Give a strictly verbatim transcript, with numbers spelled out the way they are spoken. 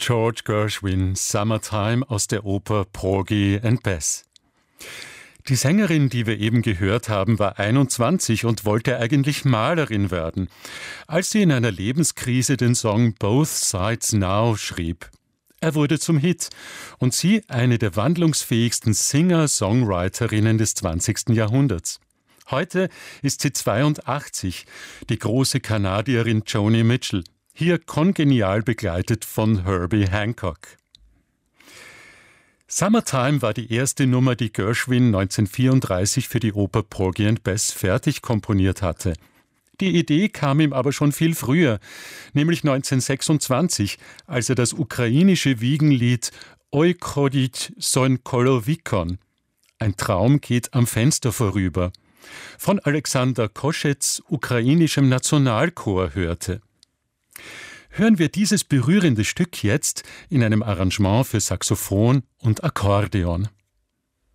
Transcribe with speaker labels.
Speaker 1: George Gershwin, Summertime aus der Oper Porgy and Bess. Die Sängerin, die wir eben gehört haben, war einundzwanzig und wollte eigentlich Malerin werden, als sie in einer Lebenskrise den Song Both Sides Now schrieb. Er wurde zum Hit und sie eine der wandlungsfähigsten Singer-Songwriterinnen des zwanzigsten Jahrhunderts. Heute ist sie zweiundachtzig, die große Kanadierin Joni Mitchell, hier kongenial begleitet von Herbie Hancock. Summertime war die erste Nummer, die Gershwin neunzehnhundertvierunddreißig für die Oper Porgy and Bess fertig komponiert hatte. Die Idee kam ihm aber schon viel früher, nämlich neunzehnhundertsechsundzwanzig, als er das ukrainische Wiegenlied Oj chodit son kolovikon, ein Traum geht am Fenster vorüber, von Alexander Koschets ukrainischem Nationalchor hörte. Hören wir dieses berührende Stück jetzt in einem Arrangement für Saxophon und Akkordeon.